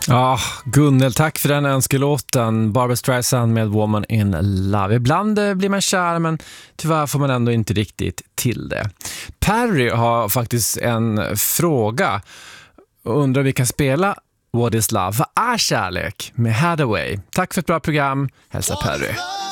Ja, Gunnel, tack för den önskelåten. Barbra Streisand med Woman in Love. Ibland blir man kär, men tyvärr får man ändå inte riktigt till det. Perry har faktiskt en fråga. Undrar om vi kan spela What is Love? Vad är kärlek? Med Hathaway. Tack för ett bra program. Hälsa Perry.